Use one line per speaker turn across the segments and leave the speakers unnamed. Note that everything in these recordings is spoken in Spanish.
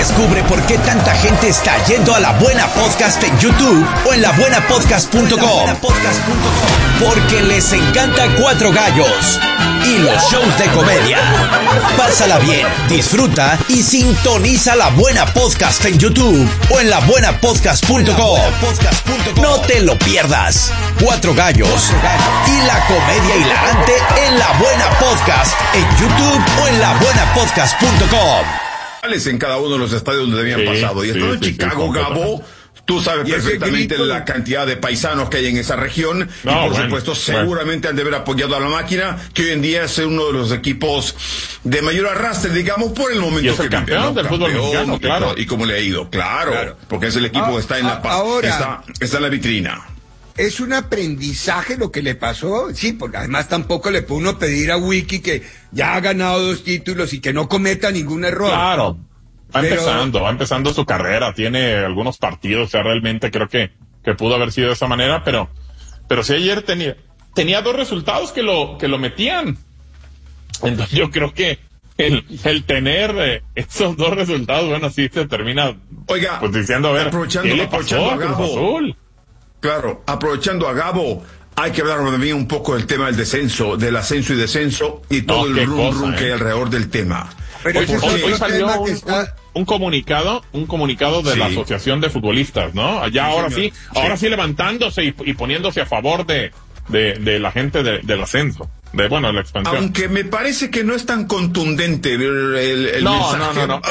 Descubre por qué tanta gente está yendo a La Buena Podcast en YouTube o en labuenapodcast.com. Porque les encanta Cuatro Gallos y los shows de comedia. Pásala bien, disfruta y sintoniza La Buena Podcast en YouTube o en labuenapodcast.com. No te lo pierdas. Cuatro Gallos y la comedia hilarante en La Buena Podcast en YouTube o en labuenapodcast.com.
En cada uno de los estadios donde habían pasado. Y estando en Chicago, Gabo, tú sabes perfectamente la cantidad de paisanos que hay en esa región. Y por supuesto, seguramente han de haber apoyado a la máquina, que hoy en día es uno de los equipos de mayor arrastre, digamos, por el momento
y es el
que
campeón del fútbol mexicano, claro.
Y cómo le ha ido, claro. Porque es el equipo que está en la está en la vitrina.
Es un aprendizaje lo que le pasó, sí, porque además tampoco le puede uno pedir a Wiki que ya ha ganado 2 títulos y que no cometa ningún error.
Claro, va empezando su carrera, tiene algunos partidos, o sea, realmente creo que pudo haber sido de esa manera, pero si ayer tenía 2 resultados que lo metían. Entonces yo creo que el tener esos 2 resultados, bueno, sí se termina pues diciendo, a ver, ¿qué le pasó a Cruz Azul?
Claro, aprovechando a Gabo, hay que hablar también un poco del tema del descenso, del ascenso y descenso, y todo el rum que hay alrededor del tema.
Pero hoy salió un comunicado de la Asociación de Futbolistas, ¿no? Allá ahora sí levantándose y poniéndose a favor de la gente del ascenso, de la expansión.
Aunque me parece que no es tan contundente el mensaje.
No.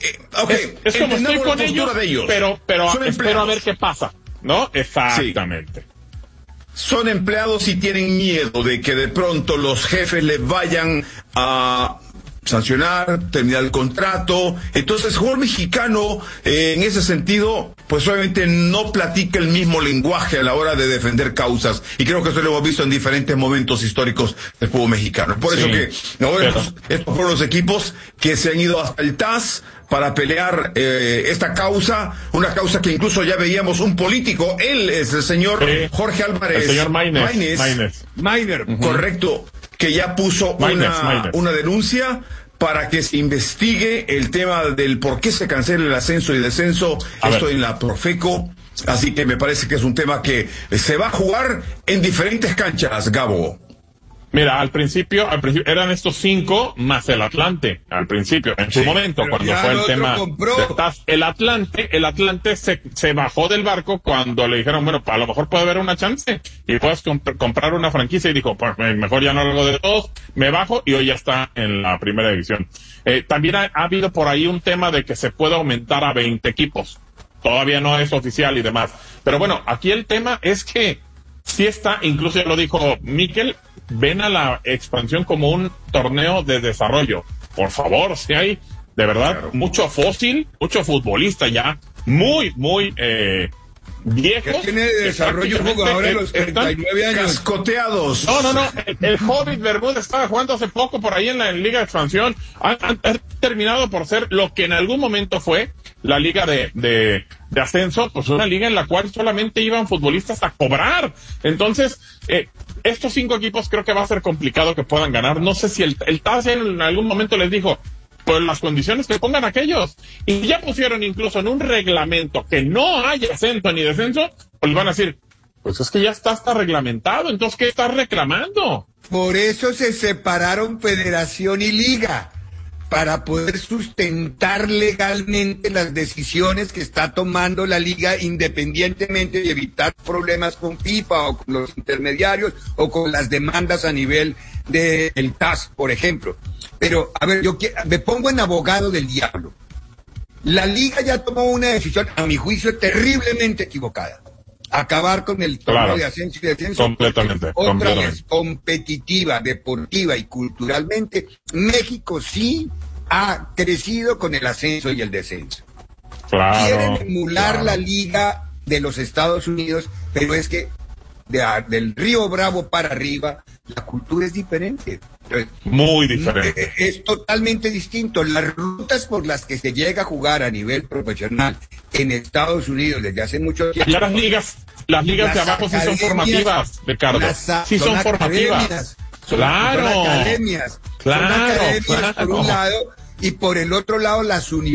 Es como estoy con ellos, pero espero a ver qué pasa. ¿No? Exactamente.
Sí. Son empleados y tienen miedo de que de pronto los jefes les vayan a sancionar, terminar el contrato. Entonces, el jugador mexicano, en ese sentido, pues obviamente no platica el mismo lenguaje a la hora de defender causas. Y creo que eso lo hemos visto en diferentes momentos históricos del fútbol mexicano. Por eso que estos fueron los equipos que se han ido hasta el TAS para pelear esta causa, una causa que incluso ya veíamos un político, él es el señor Jorge Álvarez.
El señor Maynez.
Correcto, que ya puso una denuncia para que se investigue el tema del por qué se cancela el ascenso y descenso, en la Profeco. Así que me parece que es un tema que se va a jugar en diferentes canchas, Gabo.
Mira, al principio eran estos 5 más el Atlante, al principio, en su momento, cuando fue el tema de TAS. El Atlante se bajó del barco cuando le dijeron, bueno, a lo mejor puede haber una chance y puedes comprar una franquicia, y dijo, pues mejor ya no hago de todos, me bajo, y hoy ya está en la primera división. También ha habido por ahí un tema de que se puede aumentar a 20 equipos. Todavía no es oficial y demás. Pero bueno, aquí el tema es que sí está, incluso ya lo dijo Mikel, ven a la expansión como un torneo de desarrollo. Por favor, si hay de verdad mucho fósil, mucho futbolista ya muy viejos.
¿Qué tiene de desarrollo un jugador a los 39 años?
Cascoteados.
No. El Hobbit Bermúdez estaba jugando hace poco por ahí en la Liga de Expansión. Han terminado por ser lo que en algún momento fue la Liga de Ascenso, pues una liga en la cual solamente iban futbolistas a cobrar. Entonces, estos 5 equipos creo que va a ser complicado que puedan ganar. No sé si el TAS en algún momento les dijo, pues las condiciones que pongan aquellos, y ya pusieron incluso en un reglamento que no haya ascenso ni descenso, pues van a decir, pues es que ya está reglamentado, entonces ¿qué estás reclamando?
Por eso se separaron Federación y Liga, para poder sustentar legalmente las decisiones que está tomando la Liga, independientemente de evitar problemas con FIFA o con los intermediarios o con las demandas a nivel del TAS, por ejemplo. Pero, a ver, yo me pongo en abogado del diablo. La Liga ya tomó una decisión, a mi juicio, terriblemente equivocada. Acabar con el torneo de ascenso y descenso.
Completamente.
Otra vez, competitiva, deportiva y culturalmente, México sí ha crecido con el ascenso y el descenso. Quieren emular la Liga de los Estados Unidos, pero es que del Río Bravo para arriba, la cultura es diferente. Entonces,
muy diferente.
Es totalmente distinto. Las rutas por las que se llega a jugar a nivel profesional en Estados Unidos desde hace mucho tiempo.
Ya las ligas de abajo sí son formativas, Ricardo. Sí son formativas. Claro.
Son academias. Son academias por un lado, y por el otro lado las universidades.